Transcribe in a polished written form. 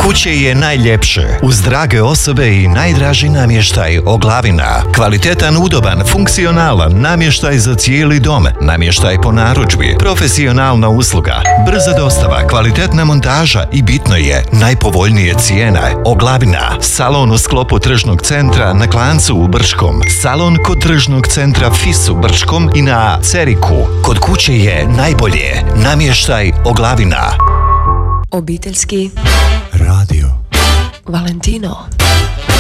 kuće je najljepše, uz drage osobe i najdraži namještaj Oglavina. Kvalitetan, udoban, funkcionalan namještaj za cijeli dom, namještaj po narudžbi, profesionalna usluga, brza dostava, kvalitetna montaža i bitno je, najpovoljnije cijene. Oglavina, salon u sklopu tržnog centra na Klancu u Brčkom, salon kod tržnog centra FIS u Brčkom i na Ceriku. Kod kuće je najbolje, namještaj Oglavina. Obiteljski radio Valentino.